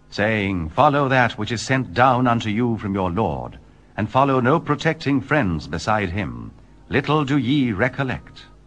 saying, Follow that which is sent down unto you from your Lord, and follow no protecting friends beside him. Little do ye recollect.